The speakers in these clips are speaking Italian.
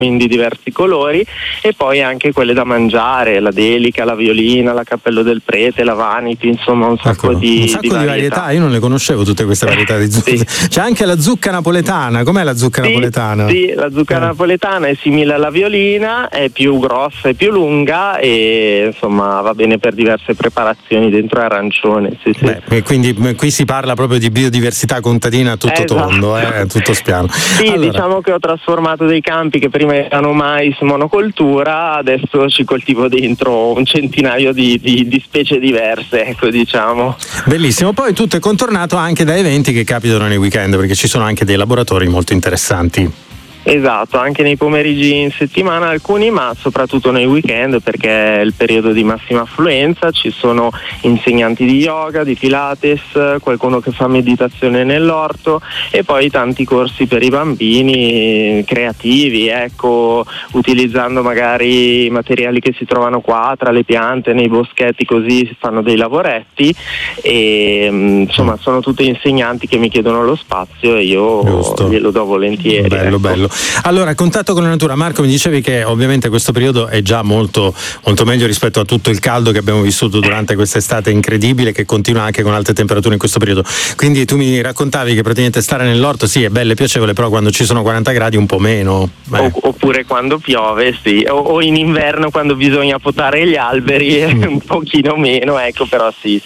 di diversi colori, e poi anche quelle da mangiare, la delica, la violina, la cappello del prete, la vanity, insomma un sacco di varietà. Io non le conoscevo tutte queste varietà di zucche. Sì. C'è anche la zucca napoletana. Com'è la zucca napoletana? Sì, la zucca napoletana è simile alla violina, è più grossa e più lunga e insomma va bene per diverse preparazioni, dentro è arancione. Sì. Beh, quindi qui si parla proprio di biodiversità contadina a tutto tondo, tutto spiano. Sì, allora, diciamo che ho trasformato dei campi che prima erano mais monocoltura, adesso ci coltivo dentro un centinaio di specie diverse, ecco, diciamo. Bellissimo, poi tutto è contornato anche da eventi che capitano nei weekend, perché ci sono anche dei laboratori molto interessanti. Esatto, anche nei pomeriggi in settimana alcuni, ma soprattutto nei weekend, perché è il periodo di massima affluenza. Ci sono insegnanti di yoga, di pilates, qualcuno che fa meditazione nell'orto e poi tanti corsi per i bambini creativi, ecco, utilizzando magari materiali che si trovano qua tra le piante, nei boschetti, così si fanno dei lavoretti e insomma sono tutti insegnanti che mi chiedono lo spazio e io glielo do volentieri. Bello. Allora, contatto con la natura. Marco, mi dicevi che ovviamente questo periodo è già molto, molto meglio rispetto a tutto il caldo che abbiamo vissuto durante quest'estate incredibile, che continua anche con alte temperature in questo periodo. Quindi tu mi raccontavi che praticamente stare nell'orto sì è bello e piacevole, però quando ci sono 40 gradi un po' meno. Oppure quando piove, sì, o in inverno quando bisogna potare gli alberi un pochino meno, ecco, però sì,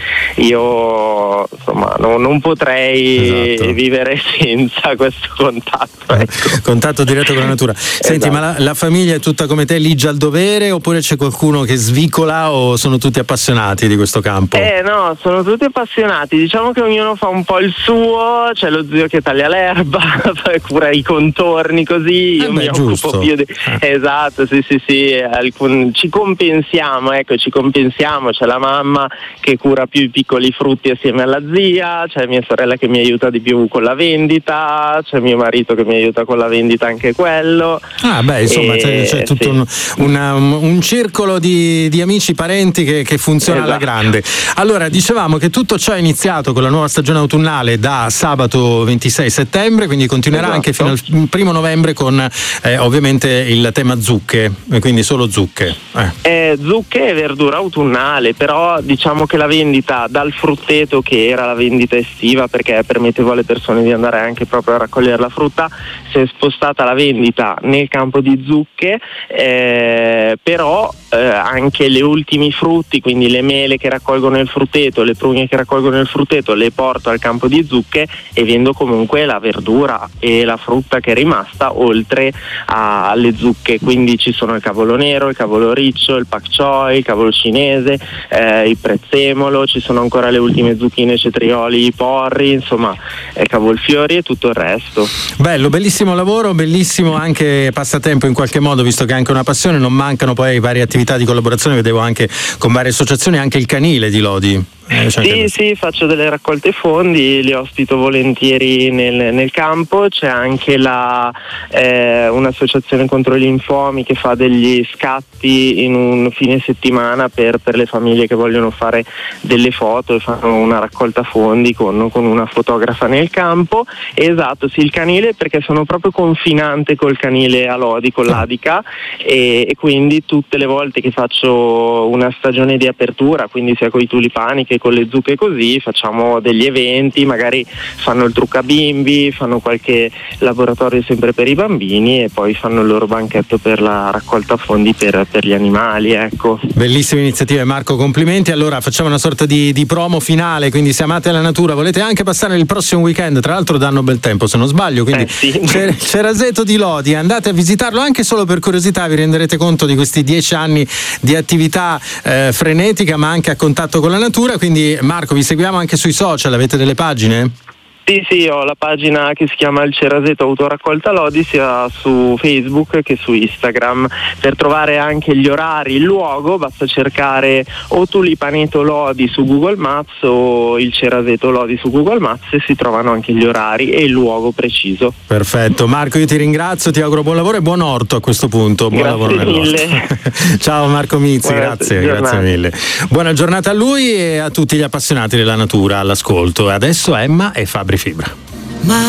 io insomma non potrei vivere senza questo contatto, ecco. Contatto diretto con la natura. Senti, ma la famiglia è tutta come te, ligia al dovere, oppure c'è qualcuno che svicola o sono tutti appassionati di questo campo? No, sono tutti appassionati, diciamo che ognuno fa un po' il suo, c'è lo zio che taglia l'erba, cura i contorni, così io mi occupo più di... Esatto, sì, ci compensiamo, c'è la mamma che cura più i piccoli frutti assieme alla zia, c'è mia sorella che mi aiuta di più con la vendita, c'è mio marito che mi aiuta con la vendita anche quello. Insomma c'è tutto un circolo di amici, parenti che funziona alla grande. Allora, dicevamo che tutto ciò è iniziato con la nuova stagione autunnale da sabato 26 settembre, quindi continuerà anche fino al 1 novembre con ovviamente il tema zucche, quindi solo zucche. Zucche e verdura autunnale, però diciamo che la vendita dal frutteto, che era la vendita estiva perché permetteva alle persone di andare anche proprio a raccogliere la frutta, si è spostata la vendita nel campo di zucche, però anche le ultimi frutti, quindi le mele che raccolgono il frutteto, le prugne che raccolgono il frutteto, le porto al campo di zucche e vendo comunque la verdura e la frutta che è rimasta oltre alle zucche, quindi ci sono il cavolo nero, il cavolo riccio, il pak choi, il cavolo cinese, il prezzemolo, ci sono ancora le ultime zucchine, cetrioli, i porri, insomma cavolfiori e tutto il resto. Bello, bellissimo lavoro, bellissimo anche passatempo in qualche modo, visto che è anche una passione. Non mancano poi varie attività di collaborazione, vedevo anche con varie associazioni, anche il canile di Lodi. Sì, faccio delle raccolte fondi, li ospito volentieri nel campo. C'è anche un'associazione contro gli linfomi che fa degli scatti in un fine settimana per le famiglie che vogliono fare delle foto e fanno una raccolta fondi con una fotografa nel campo. Esatto, sì, il canile, perché sono proprio confinante col canile a Lodi, con l'Adica, e quindi tutte le volte che faccio una stagione di apertura, quindi sia con i tulipani che con le zucche, così facciamo degli eventi, magari fanno il trucca bimbi, fanno qualche laboratorio sempre per i bambini e poi fanno il loro banchetto per la raccolta fondi per gli animali, ecco. Bellissime iniziative, Marco, complimenti. Allora facciamo una sorta di promo finale, quindi se amate la natura, volete anche passare il prossimo weekend, tra l'altro danno bel tempo se non sbaglio, quindi Ceraseto di Lodi, andate a visitarlo anche solo per curiosità, vi renderete conto di questi 10 anni di attività frenetica ma anche a contatto con la natura. Quindi Marco, vi seguiamo anche sui social, avete delle pagine? Sì, ho la pagina che si chiama il Ceraseto Autoraccolta Lodi sia su Facebook che su Instagram. Per trovare anche gli orari, il luogo, basta cercare o Tulipaneto Lodi su Google Maps o il Ceraseto Lodi su Google Maps e si trovano anche gli orari e il luogo preciso. Perfetto, Marco, io ti ringrazio, ti auguro buon lavoro e buon orto a questo punto. Buon lavoro mille. Ciao Marco Mizzi, grazie mille. Buona giornata a lui e a tutti gli appassionati della natura all'ascolto. E adesso Emma e Fabri Fibra.